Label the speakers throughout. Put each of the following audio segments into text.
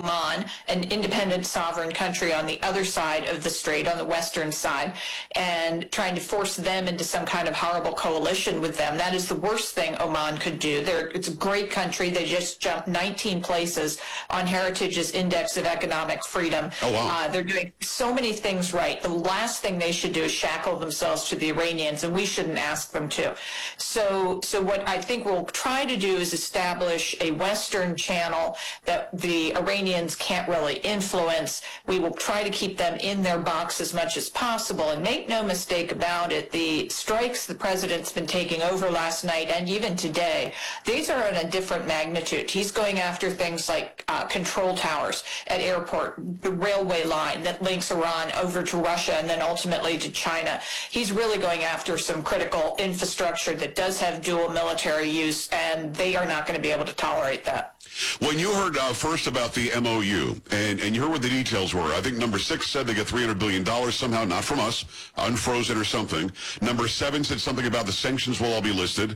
Speaker 1: Oman, an independent sovereign country on the other side of the strait, on the western side, and trying to force them into some kind of horrible coalition with them. That is the worst thing Oman could do. It's a great country. They just jumped 19 places on Heritage's Index of Economic Freedom.
Speaker 2: Oh, wow.
Speaker 1: They're doing so many things right. The last thing they should do is shackle themselves to the Iranians, and we shouldn't ask them to. So what I think we'll try to do is establish a Western channel that the Iranians can't really influence. We will try to keep them in their box as much as possible. And make no mistake about it, the strikes the president's been taking over last night and even today, these are on a different magnitude. He's going after things like control towers at airport, the railway line that links Iran over to Russia and then ultimately to China. He's really going after some critical infrastructure that does have dual military use, and they are not going to be able to tolerate that.
Speaker 2: When you heard first about the MOU, and you heard what the details were, I think number 6 said they get $300 billion somehow, not from us, unfrozen or something. Number 7 said something about the sanctions will all be lifted.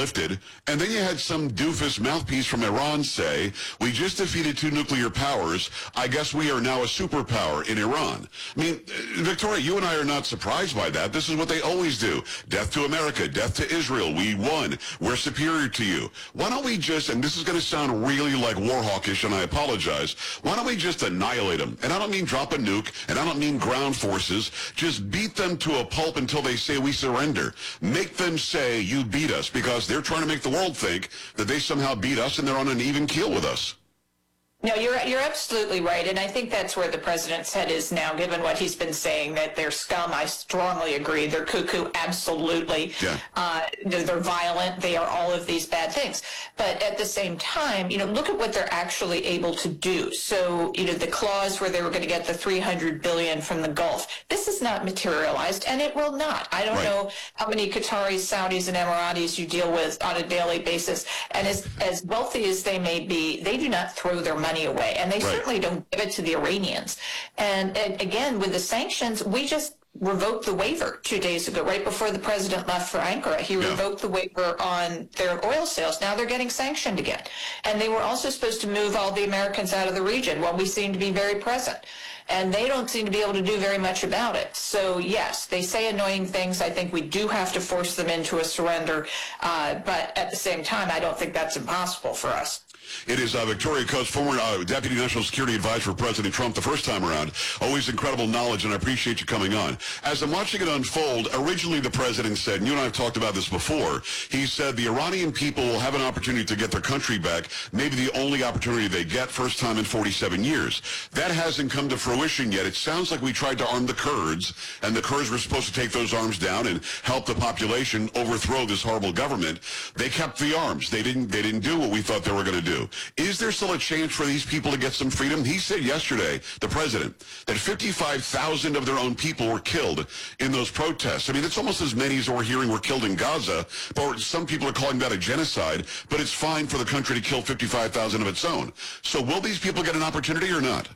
Speaker 2: And then you had some doofus mouthpiece from Iran say, we just defeated 2 nuclear powers. I guess we are now a superpower in Iran. I mean, Victoria, you and I are not surprised by that. This is what they always do. Death to America, death to Israel. We won. We're superior to you. Why don't we just, and this is going to sound really like Warhawkish, and I apologize, why don't we just annihilate them? And I don't mean drop a nuke, and I don't mean ground forces. Just beat them to a pulp until they say we surrender. Make them say you beat us, because they're trying to make the world think that they somehow beat us and they're on an even keel with us.
Speaker 1: No, you're absolutely right, and I think that's where the president's head is now, given what he's been saying, that they're scum. I strongly agree. They're cuckoo, absolutely.
Speaker 2: Yeah.
Speaker 1: They're violent. They are all of these bad things. But at the same time, look at what they're actually able to do. So, the clause where they were going to get the $300 billion from the Gulf, this is not materialized, and it will not. I don't know how many Qataris, Saudis, and Emiratis you deal with on a daily basis, and as wealthy as they may be, they do not throw their money away, and they certainly don't give it to the Iranians. And again, with the sanctions, we just revoked the waiver 2 days ago, right before the president left for Ankara. He revoked the waiver on their oil sales. Now they're getting sanctioned again. And they were also supposed to move all the Americans out of the region. Well, we seem to be very present. And they don't seem to be able to do very much about it. So, yes, they say annoying things. I think we do have to force them into a surrender. But at the same time, I don't think that's impossible for us.
Speaker 2: It is Victoria Coates, former Deputy National Security Advisor for President Trump the first time around. Always incredible knowledge, and I appreciate you coming on. As I'm watching it unfold, originally the president said, and you and I have talked about this before, he said the Iranian people will have an opportunity to get their country back, maybe the only opportunity they get, first time in 47 years. That hasn't come to fruition yet. It sounds like we tried to arm the Kurds, and the Kurds were supposed to take those arms down and help the population overthrow this horrible government. They kept the arms. They didn't do what we thought they were going to do. Is there still a chance for these people to get some freedom? He said yesterday, the president, that 55,000 of their own people were killed in those protests. I mean, it's almost as many as we're hearing were killed in Gaza, but some people are calling that a genocide, but it's fine for the country to kill 55,000 of its own. So will these people get an opportunity or not?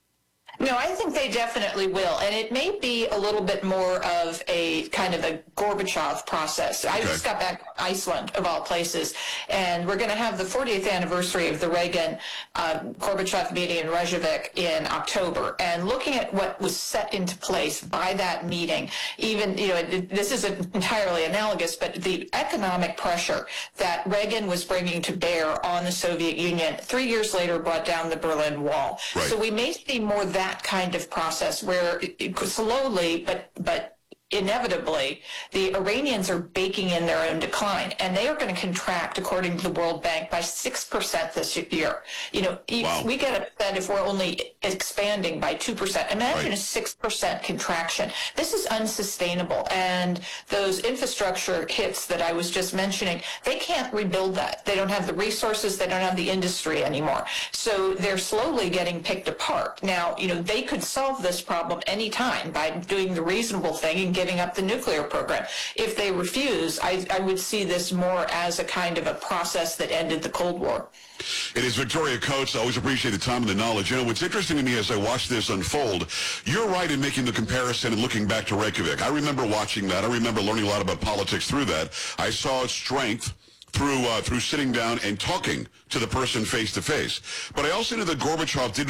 Speaker 1: No, I think they definitely will. And it may be a little bit more of a kind of a Gorbachev process. I just got back from Iceland, of all places, and we're going to have the 40th anniversary of the Reagan-Gorbachev meeting in Reykjavik in October. And looking at what was set into place by that meeting, even, this isn't entirely analogous, but the economic pressure that Reagan was bringing to bear on the Soviet Union 3 years later brought down the Berlin Wall.
Speaker 2: Right.
Speaker 1: So we may see more that kind of process where slowly but inevitably, the Iranians are baking in their own decline, and they are going to contract, according to the World Bank, by 6% this year.
Speaker 2: Wow.
Speaker 1: We get upset if we're only expanding by 2%. Imagine a 6% contraction. This is unsustainable, and those infrastructure hits that I was just mentioning, they can't rebuild that. They don't have the resources. They don't have the industry anymore. So they're slowly getting picked apart. Now, they could solve this problem anytime by doing the reasonable thing and giving up the nuclear program. If they refuse, I would see this more as a kind of a process that ended the Cold War.
Speaker 2: It is Victoria Coates. I always appreciate the time and the knowledge. What's interesting to me as I watch this unfold, you're right in making the comparison and looking back to Reykjavik. I remember watching that. I remember learning a lot about politics through that. I saw strength through sitting down and talking to the person face to face. But I also knew that Gorbachev didn't